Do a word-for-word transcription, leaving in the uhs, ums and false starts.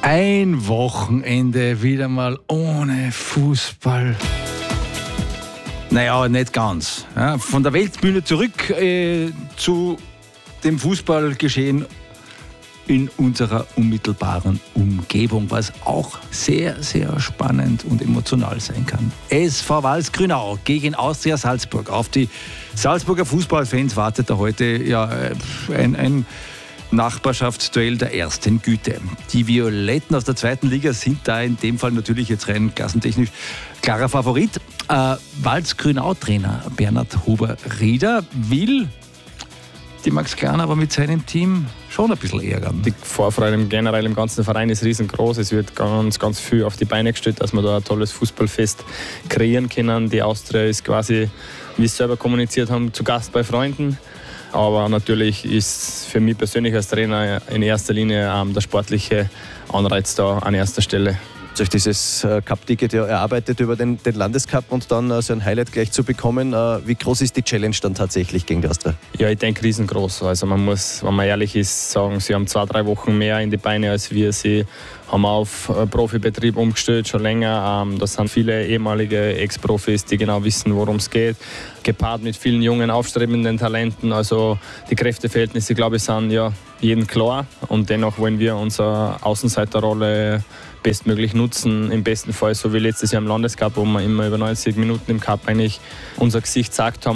Ein Wochenende wieder mal ohne Fußball. Naja, nicht ganz. Ja, von der Weltbühne zurück äh, zu dem Fußballgeschehen in unserer unmittelbaren Umgebung, was auch sehr, sehr spannend und emotional sein kann. S V Walsgrünau gegen Austria Salzburg. Auf die Salzburger Fußballfans wartet da heute ja, ein, ein Nachbarschaftsduell der ersten Güte. Die Violetten aus der zweiten Liga sind da in dem Fall natürlich jetzt rein klassentechnisch klarer Favorit. Äh, Walsgrünau-Trainer Bernhard Huber-Rieder will die Max Klein aber mit seinem Team schon ein bisschen ärgern. Die Vorfreude generell im ganzen Verein ist riesengroß. Es wird ganz, ganz viel auf die Beine gestellt, dass wir da ein tolles Fußballfest kreieren können. Die Austria ist quasi, wie sie selber kommuniziert haben, zu Gast bei Freunden. Aber natürlich ist für mich persönlich als Trainer in erster Linie ähm, der sportliche Anreiz da an erster Stelle. Sich dieses äh, Cup-Ticket ja erarbeitet über den, den Landescup und dann äh, so ein Highlight gleich zu bekommen. Äh, wie groß ist die Challenge dann tatsächlich gegen die Austria? Ja, ich denke riesengroß. Also man muss, wenn man ehrlich ist, sagen, sie haben zwei, drei Wochen mehr in die Beine als wir. Sie haben auf äh, Profibetrieb umgestellt, schon länger. Ähm, das sind viele ehemalige Ex-Profis, die genau wissen, worum es geht. Gepaart mit vielen jungen, aufstrebenden Talenten. Also die Kräfteverhältnisse, glaube ich, sind ja jedem klar. Und dennoch wollen wir unsere Außenseiterrolle bestmöglich nutzen. Im besten Fall, so wie letztes Jahr im Landescup, wo wir immer über neunzig Minuten im Cup eigentlich unser Gesicht gesagt haben.